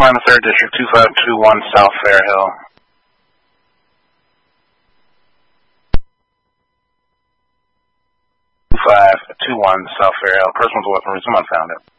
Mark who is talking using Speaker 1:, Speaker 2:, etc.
Speaker 1: Carolina, 3rd District, 2521 South Fairhill. 2521 South Fairhill. Person with a weapon, resume unfounded.